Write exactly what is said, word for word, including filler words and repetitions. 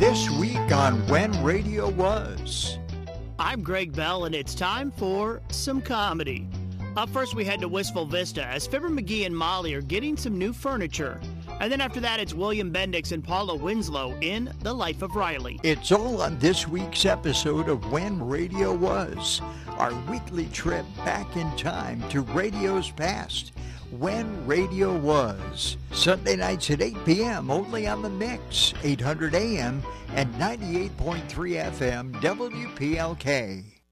This week on When Radio Was. I'm Greg Bell, and it's time for some comedy. Up first, we head to Wistful Vista as Fibber McGee and Molly are getting some new furniture. And then after that, it's William Bendix and Paula Winslow in The Life of Riley. It's all on this week's episode of When Radio Was, our weekly trip back in time to radio's past. When Radio Was. Sunday nights at eight p.m. only on The Mix, eight hundred A M and ninety-eight point three F M W P L K.